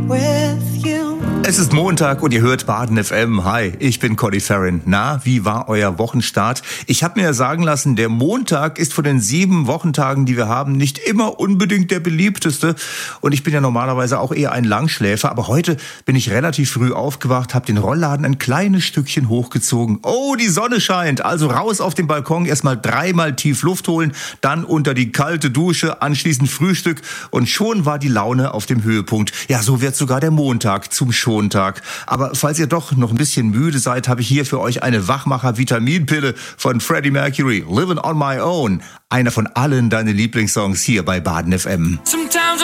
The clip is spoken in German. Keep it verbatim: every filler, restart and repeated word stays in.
with you. Es ist Montag und ihr hört Baden F M. Hi, ich bin Conny Farron. Na, wie war euer Wochenstart? Ich habe mir sagen lassen, der Montag ist von den sieben Wochentagen, die wir haben, nicht immer unbedingt der beliebteste. Und ich bin ja normalerweise auch eher ein Langschläfer. Aber heute bin ich relativ früh aufgewacht, habe den Rollladen ein kleines Stückchen hochgezogen. Oh, die Sonne scheint. Also raus auf den Balkon, erstmal dreimal tief Luft holen, dann unter die kalte Dusche, anschließend Frühstück. Und schon war die Laune auf dem Höhepunkt. Ja, so wird sogar der Montag zum Schontag. Aber falls ihr doch noch ein bisschen müde seid, habe ich hier für euch eine Wachmacher-Vitaminpille von Freddie Mercury. Living on my own. Einer von allen deinen Lieblingssongs hier bei Baden F M. Sometimes